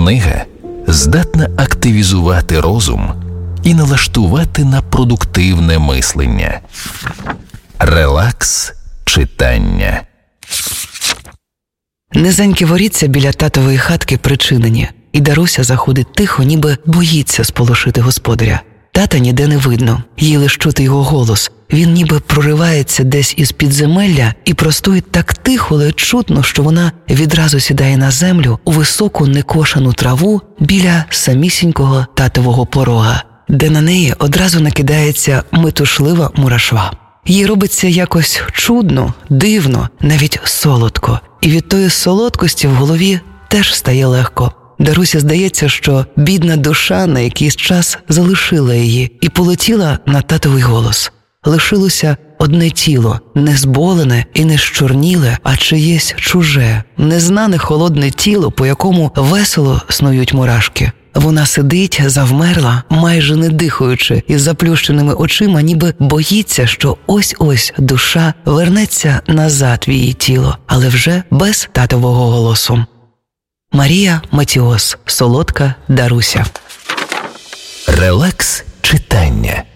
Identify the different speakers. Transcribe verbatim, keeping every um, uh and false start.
Speaker 1: Книга здатна активізувати розум і налаштувати на продуктивне мислення. Релакс читання.
Speaker 2: Низенькі воріття біля татової хатки причинені, і Даруся заходить тихо, ніби боїться сполошити господаря. Тата ніде не видно, їй лиш чути його голос. Він ніби проривається десь із підземелля і простоїть так тихо, ледь чутно, що вона відразу сідає на землю у високу некошену траву біля самісінького татового порога, де на неї одразу накидається метушлива мурашва. Їй робиться якось чудно, дивно, навіть солодко. І від тої солодкості в голові теж стає легко. Дарусі здається, що бідна душа на якийсь час залишила її і полетіла на татовий голос. Лишилося одне тіло, не зболене і не щорніле, а чиєсь чуже, незнане холодне тіло, по якому весело снують мурашки. Вона сидить, завмерла, майже не дихаючи, із заплющеними очима, ніби боїться, що ось-ось душа вернеться назад в її тіло, але вже без татового голосу. Марія Матіос. Солодка Даруся.
Speaker 1: Релакс читання.